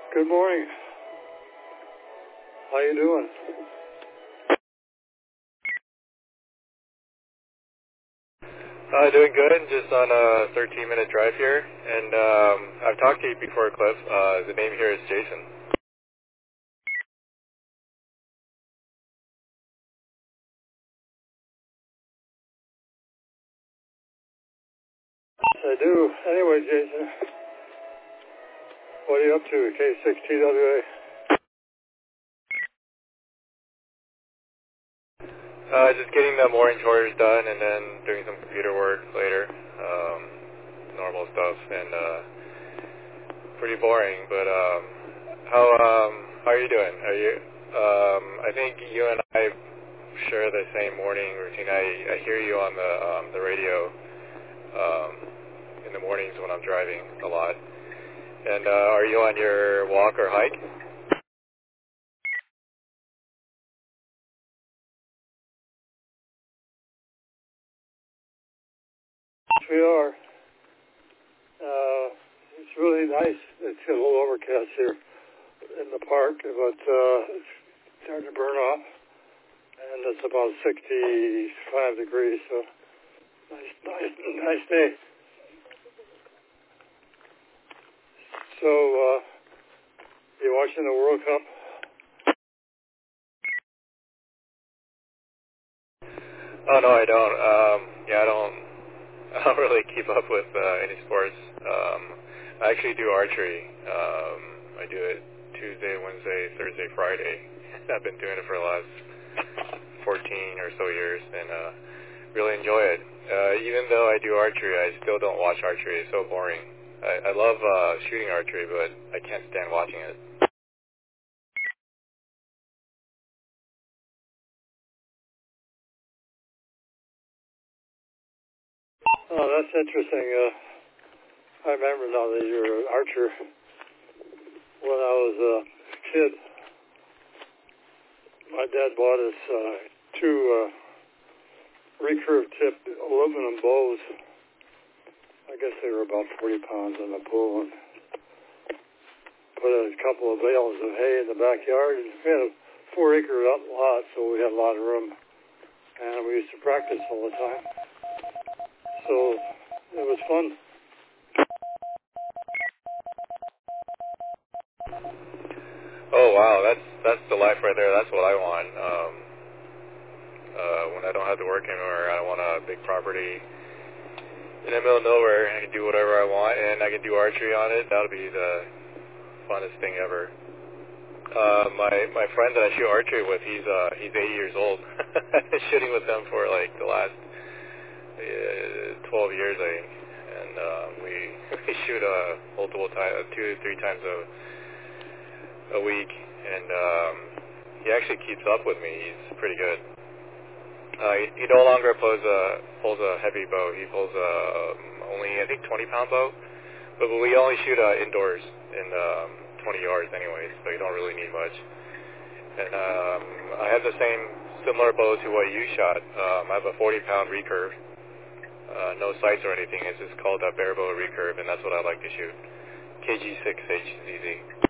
Good morning. How you doing? Doing good. Just on a 13-minute drive here, and I've talked to you before, Cliff. The name here is Jason. I do. Anyway, Jason, what are you up to? K6TWA? Just getting the morning chores done, and then doing some computer work later. Normal stuff, and pretty boring. But how are you doing? Are you? I think you and I share the same morning routine. I hear you on the radio in the mornings when I'm driving a lot. And are you on your walk or hike? We are. It's really nice. It's a little overcast here in the park, but it's starting to burn off. And it's about 65 degrees, so nice day. So, you watching the World Cup? Oh, no, I don't. I don't really keep up with any sports. I actually do archery. I do it Tuesday, Wednesday, Thursday, Friday. I've been doing it for the last 14 or so years, and really enjoy it. Even though I do archery, I still don't watch archery. It's so boring. I love shooting archery, but I can't stand watching it. Oh, that's interesting. I remember now that you're an archer. When I was a kid, my dad bought us two recurve tip aluminum bows. I guess they were about 40 pounds on the pull, and put a couple of bales of hay in the backyard. And we had a 4-acre lot, so we had a lot of room, and we used to practice all the time. So it was fun. Oh wow, that's the life right there. That's what I want. When I don't have to work anymore, I want a big property in the middle of nowhere, and I can do whatever I want, and I can do archery on it. That'll be the funnest thing ever. My friend that I shoot archery with, he's 80 years old. I've been shooting with them for like the last 12 years, I think, and we shoot multiple times, 2 to 3 times a week, and he actually keeps up with me. He's pretty good. He no longer pulls a heavy bow. He pulls only, I think, 20-pound bow, but we only shoot indoors in 20 yards anyways, so you don't really need much. And I have the similar bow to what you shot. I have a 40-pound recurve, no sights or anything. It's just called a bare bow recurve, and that's what I like to shoot. KG6HZZ.